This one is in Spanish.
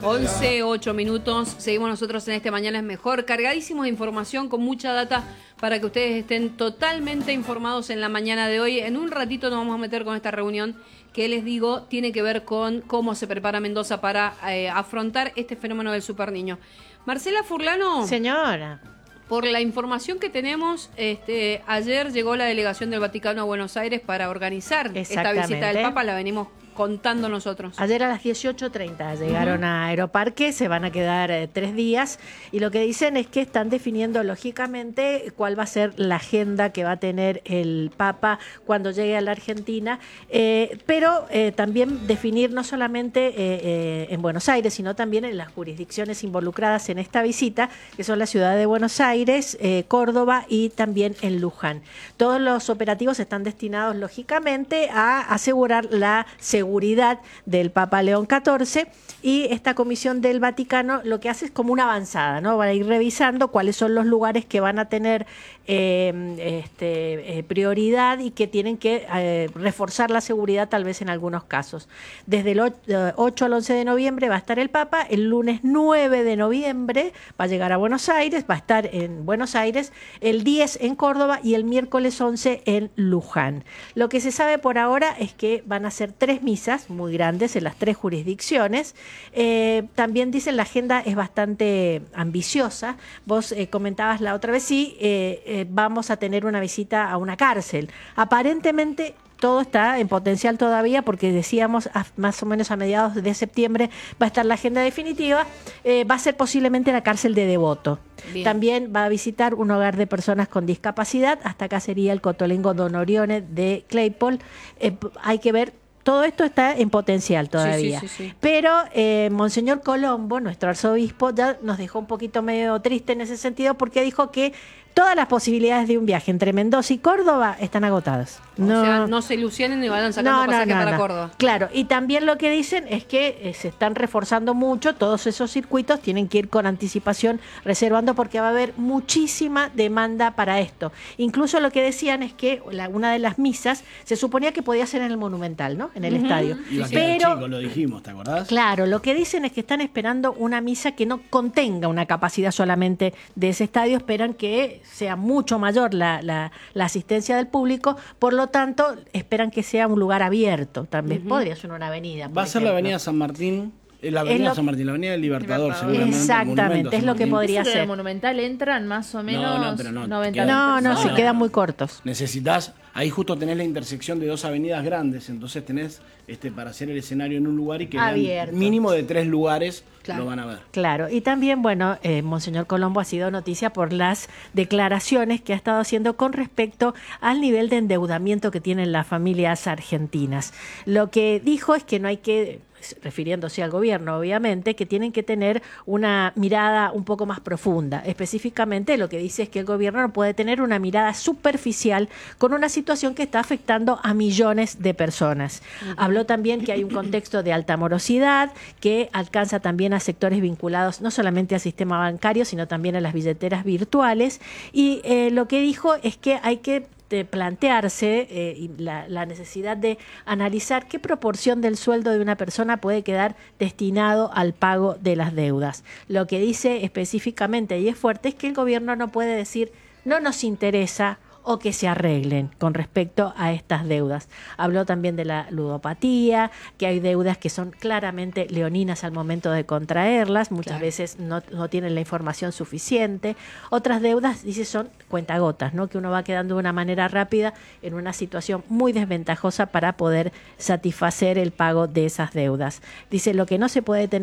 11:08. Seguimos nosotros en este Mañana es Mejor, cargadísimos de información, con mucha data para que ustedes estén totalmente informados en la mañana de hoy. En un ratito nos vamos a meter con esta reunión que les digo tiene que ver con cómo se prepara Mendoza para afrontar este fenómeno del superniño. Marcela Furlano. Señora. Por la información que tenemos, ayer llegó la delegación del Vaticano a Buenos Aires para organizar esta visita del Papa, la venimos contando nosotros. Ayer a las 18:30 llegaron a Aeroparque, se van a quedar 3 días y lo que dicen es que están definiendo lógicamente cuál va a ser la agenda que va a tener el Papa cuando llegue a la Argentina, pero también definir no solamente en Buenos Aires, sino también en las jurisdicciones involucradas en esta visita, que son la ciudad de Buenos Aires, Córdoba y también en Luján. Todos los operativos están destinados lógicamente a asegurar la seguridad del Papa León XIV, y esta comisión del Vaticano lo que hace es como una avanzada, ¿no? Van a ir revisando cuáles son los lugares que van a tener prioridad y que tienen que reforzar la seguridad tal vez en algunos casos. Desde el 8 al 11 de noviembre va a estar el Papa, el lunes 9 de noviembre va a llegar a Buenos Aires, va a estar en Buenos Aires, el 10 en Córdoba y el miércoles 11 en Luján. Lo que se sabe por ahora es que van a ser 3 misas muy grandes en las 3 jurisdicciones. También dicen la agenda es bastante ambiciosa. Vos comentabas la otra vez, sí, vamos a tener una visita a una cárcel. Aparentemente todo está en potencial todavía porque decíamos más o menos a mediados de septiembre va a estar la agenda definitiva. Va a ser posiblemente la cárcel de Devoto. Bien. También va a visitar un hogar de personas con discapacidad. Hasta acá sería el Cotolengo Don Orione de Claypole. Hay que ver. Todo esto está en potencial todavía. Sí. Pero Monseñor Colombo, nuestro arzobispo, ya nos dejó un poquito medio triste en ese sentido porque dijo que todas las posibilidades de un viaje entre Mendoza y Córdoba están agotadas. O sea, no se ilusionen y vayan sacando pasaje para Córdoba. Claro, y también lo que dicen es que se están reforzando mucho, todos esos circuitos tienen que ir con anticipación reservando porque va a haber muchísima demanda para esto. Incluso lo que decían es que una de las misas se suponía que podía ser en el Monumental, ¿no? En el estadio. Pero chico, lo dijimos, ¿te acordás? Claro, lo que dicen es que están esperando una misa que no contenga una capacidad solamente de ese estadio, esperan que sea mucho mayor la asistencia del público, por lo tanto esperan que sea un lugar abierto, también podría ser una avenida. Va a ser la avenida San Martín. La avenida San Martín, la avenida del Libertador, seguramente. Exactamente, es lo que podría ser. ¿En el Monumental entran más o menos 90 No, se quedan muy cortos. Necesitas, ahí justo tenés la intersección de 2 avenidas grandes, entonces tenés para hacer el escenario en un lugar y que mínimo de 3 lugares lo van a ver. Claro, y también, Monseñor Colombo ha sido noticia por las declaraciones que ha estado haciendo con respecto al nivel de endeudamiento que tienen las familias argentinas. Lo que dijo es que no hay que, refiriéndose al gobierno, obviamente, que tienen que tener una mirada un poco más profunda. Específicamente lo que dice es que el gobierno no puede tener una mirada superficial con una situación que está afectando a millones de personas. Habló también que hay un contexto de alta morosidad que alcanza también a sectores vinculados no solamente al sistema bancario, sino también a las billeteras virtuales. Y lo que dijo es que hay que plantearse la necesidad de analizar qué proporción del sueldo de una persona puede quedar destinado al pago de las deudas. Lo que dice específicamente y es fuerte es que el gobierno no puede decir no nos interesa o que se arreglen con respecto a estas deudas. Habló también de la ludopatía, que hay deudas que son claramente leoninas al momento de contraerlas, muchas veces no tienen la información suficiente. Otras deudas, dice, son cuentagotas, ¿no? Que uno va quedando de una manera rápida en una situación muy desventajosa para poder satisfacer el pago de esas deudas. Dice, lo que no se puede tener